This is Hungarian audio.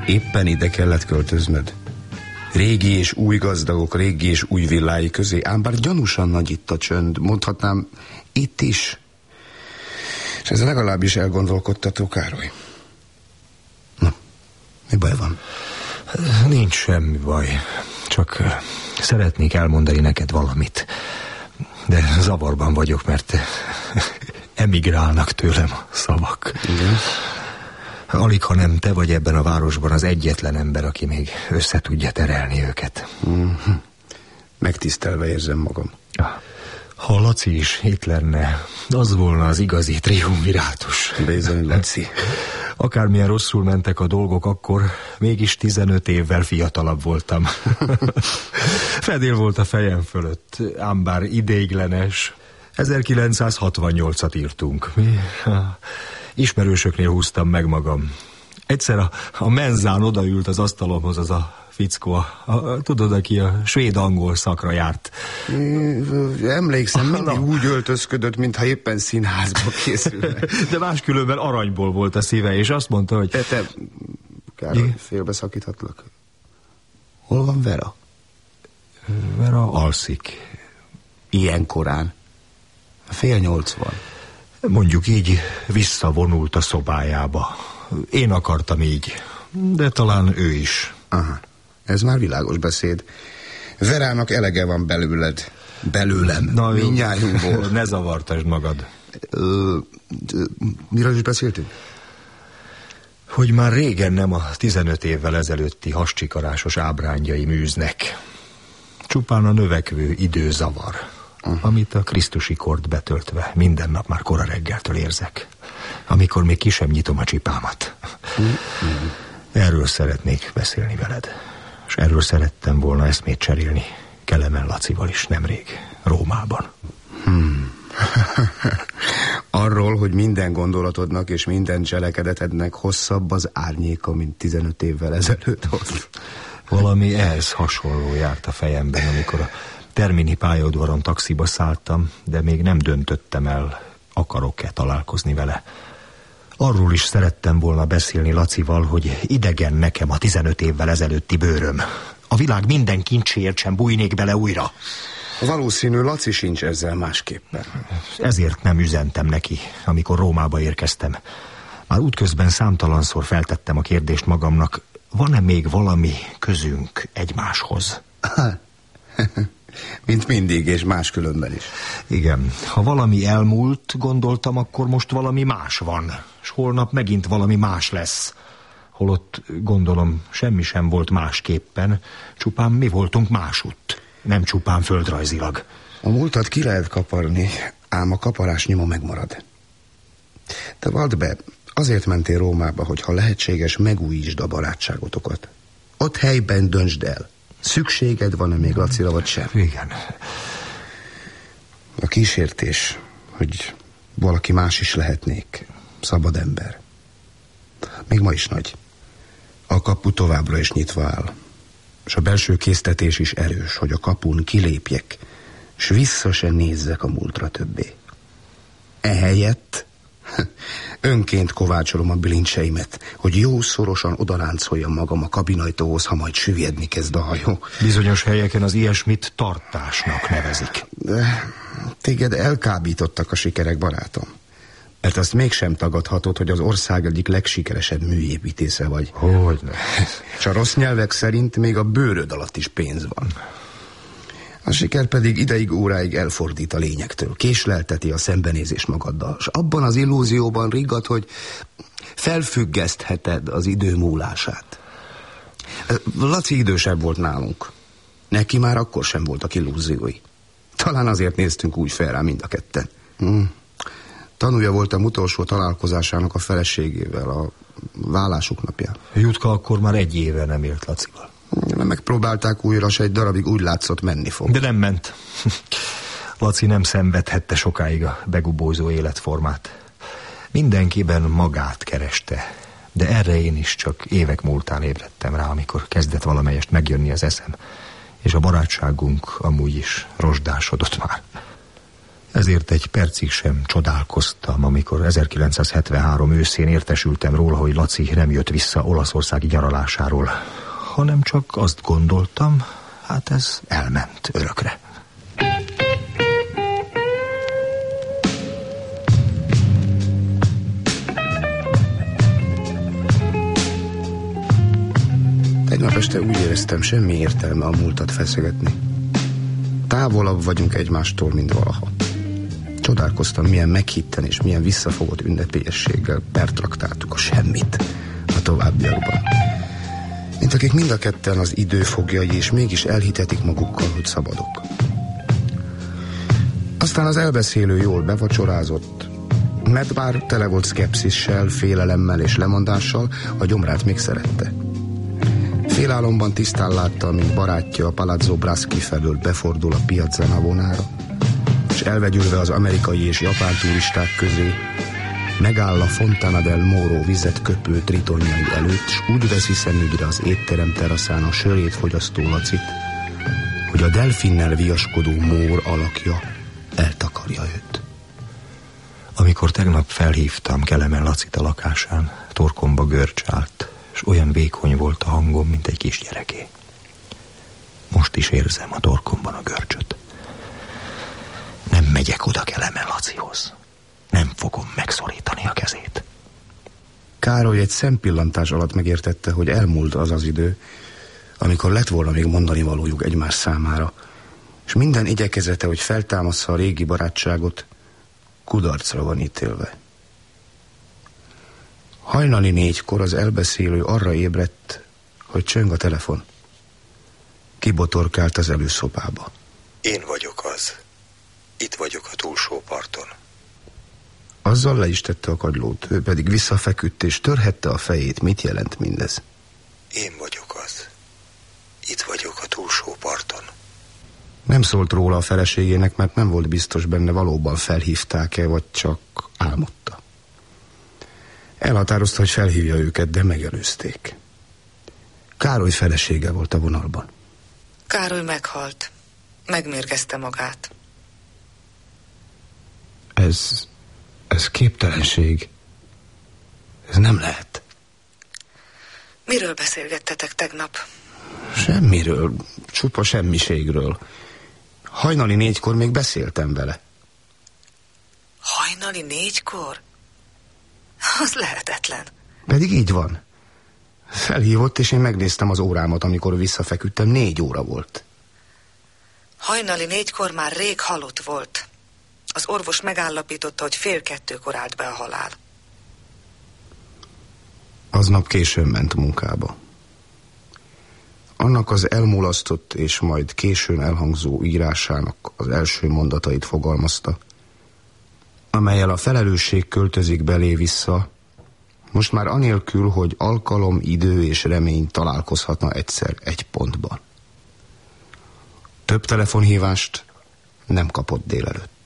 Éppen ide kellett költöznöd. Régi és új gazdagok, régi és új villái közé, ám bár gyanúsan nagy itt a csönd, mondhatnám, itt is. És ez legalábbis elgondolkodtató, Károly. Na, mi baj van? Nincs semmi baj, csak szeretnék elmondani neked valamit. De zavarban vagyok, mert emigrálnak tőlem a szavak. Igen? Alig, ha nem te vagy ebben a városban az egyetlen ember, aki még össze tudja terelni őket. Megtisztelve érzem magam. Ha Laci is itt lenne, az volna az igazi triumvirátus. Bizony, Laci. Akármilyen rosszul mentek a dolgok, akkor mégis 15 évvel fiatalabb voltam. Fedél volt a fejem fölött, ám bár ideiglenes. 1968-at írtunk. Mi? Ismerősöknél húztam meg magam. Egyszer a menzán odaült az asztalomhoz az a fickó, tudod, aki a svéd-angol szakra járt. Emlékszem, mindig úgy öltözködött, mintha éppen színházba készülne. De máskülönben aranyból volt a szíve, és azt mondta, hogy... Te Károly, félbeszakíthatlak. Hol van Vera? Vera alszik. Ilyen korán? 7:30. Mondjuk így visszavonult a szobájába. Én akartam így, de talán ő is. Aha, ez már világos beszéd. Verának elege van belőled. Belőlem. Na, mindnyájunkból. Ne zavartasd magad. Miről is beszéltünk? Hogy már régen nem a 15 évvel ezelőtti hascsikarásos ábrányai műznek. Csupán a növekvő időzavar, amit a krisztusi kort betöltve minden nap már kora reggeltől érzek, amikor még ki sem nyitom a csipámat. Erről szeretnék beszélni veled, és erről szerettem volna eszmét cserélni Kelemen Lacival is nemrég, Rómában. Arról, hogy minden gondolatodnak és minden cselekedetednek hosszabb az árnyéka, mint 15 évvel ezelőtt volt. Valami ehhez hasonló járt a fejemben, amikor a Termini pályaudvaron taxiba szálltam, de még nem döntöttem el, akarok-e találkozni vele. Arról is szerettem volna beszélni Lacival, hogy idegen nekem a 15 évvel ezelőtti bőröm. A világ minden kincséért sem bújnék bele újra. Valószínű Laci sincs ezzel másképpen. Ezért nem üzentem neki, amikor Rómába érkeztem. Már útközben számtalanszor feltettem a kérdést magamnak, van-e még valami közünk egymáshoz? Mint mindig, és máskülönben is. Igen, ha valami elmúlt, gondoltam, akkor most valami más van, és holnap megint valami más lesz. Holott, gondolom, semmi sem volt másképpen, csupán mi voltunk másutt, nem csupán földrajzilag. A múltat ki lehet kaparni, ám a kaparás nyoma megmarad. Te vald be, azért mentél Rómába, hogy ha lehetséges, megújítsd a barátságotokat. Ott helyben döntsd el. Szükséged van-e még Lacira, vagy sem? Igen. A kísértés, hogy valaki más is lehetnék, szabad ember. Még ma is nagy. A kapu továbbra is nyitva áll. És a belső késztetés is erős, hogy a kapun kilépjek, és vissza se nézzek a múltra többé. Ehelyett önként kovácsolom a bilincseimet, hogy jó szorosan odaláncoljam magam a kabinajtóhoz, ha majd süllyedni kezd a hajó. Bizonyos helyeken az ilyesmit tartásnak nevezik. De téged elkábítottak a sikerek, barátom. Mert azt mégsem tagadhatod, hogy az ország egyik legsikeresebb műépítésze vagy. Hogyne. És a rossz nyelvek szerint még a bőröd alatt is pénz van. A siker pedig ideig, óráig elfordít a lényektől, késlelteti a szembenézés magaddal, és abban az illúzióban rigad, hogy felfüggesztheted az idő múlását. Laci idősebb volt nálunk. Neki már akkor sem voltak illúziói. Talán azért néztünk úgy fel rá mind a ketten. Tanúja voltam utolsó találkozásának a feleségével, a vállásuk napján. Jutka akkor már 1 éve nem élt Lacival. Megpróbálták újra, s egy darabig úgy látszott, menni fog. De nem ment. Laci nem szenvedhette sokáig a begubózó életformát. Mindenkiben magát kereste, de erre én is csak évek múltán ébredtem rá, amikor kezdett valamelyest megjönni az eszem, és a barátságunk amúgy is rozsdásodott már. Ezért egy percig sem csodálkoztam, amikor 1973 őszén értesültem róla, hogy Laci nem jött vissza olaszországi nyaralásáról, hanem csak azt gondoltam, hát ez elment örökre. Tegnap este úgy éreztem, semmi értelme a múltat feszegetni. Távolabb vagyunk egymástól, mint valaha. Csodálkoztam, milyen meghitten és milyen visszafogott ünnepélyességgel pertraktáltuk a semmit a továbbiakban. Mint akik mind a ketten az idő foglyai, és mégis elhitetik magukkal, hogy szabadok. Aztán az elbeszélő jól bevacsorázott, mert bár tele volt szkepszissel, félelemmel és lemondással, a gyomrát még szerette. Félálomban tisztán látta, mint barátja a Palazzo Braschi felől befordul a Piazza Navonára, és elvegyülve az amerikai és japán turisták közé, megáll a Fontana del Moro vizet köpő tritonjai előtt, s úgy veszi szemügyre az étterem teraszán a sörét fogyasztó Lacit, hogy a delfinnel viaskodó mór alakja eltakarja őt. Amikor tegnap felhívtam Kelemen Lacit a lakásán, torkomba görcs állt, és olyan vékony volt a hangom, mint egy kisgyereké. Most is érzem a torkomban a görcsöt. Nem megyek oda Kelemen Lacihoz. Nem fogom megszorítani a kezét. Károly egy szempillantás alatt megértette, hogy elmúlt az az idő, amikor lett volna még mondani valójuk egymás számára, és minden igyekezete, hogy feltámassza a régi barátságot, kudarcra van ítélve. Hajnali 4-kor az elbeszélő arra ébredt, hogy csöng a telefon. Kibotorkált az előszobába. Én vagyok az. Itt vagyok a túlsó parton. Azzal le is tette a kagylót, ő pedig visszafeküdt és törhette a fejét. Mit jelent mindez? Én vagyok az. Itt vagyok a túlsó parton. Nem szólt róla a feleségének, mert nem volt biztos benne, valóban felhívták-e, vagy csak álmodta. Elhatározta, hogy felhívja őket, de megelőzték. Károly felesége volt a vonalban. Károly meghalt. Megmérgezte magát. Ez képtelenség. Ez nem lehet. Miről beszélgettetek tegnap? Semmiről, csupa semmiségről. Hajnali 4-kor még beszéltem vele. Hajnali 4-kor? Az lehetetlen. Pedig így van. Felhívott, és én megnéztem az órámat, amikor visszafeküdtem, 4 óra volt. Hajnali 4-kor már rég halott volt. Az orvos megállapította, hogy 1:30-kor állt be a halál. Aznap későn ment munkába. Annak az elmulasztott és majd későn elhangzó írásának az első mondatait fogalmazta, amellyel a felelősség költözik belé vissza, most már anélkül, hogy alkalom, idő és remény találkozhatna egyszer egy pontban. Több telefonhívást nem kapott délelőtt.